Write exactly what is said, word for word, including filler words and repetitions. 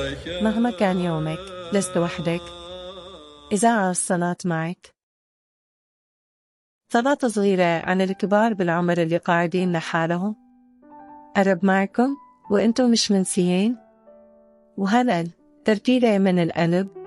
مهما كان يومك لست وحدك. إذاعة الصلاة معك. صلاة صغيرة عن الكبار بالعمر اللي قاعدين لحالهم. قرب معكم وإنتم مش منسيين. وهلأ ترتيلة من القلب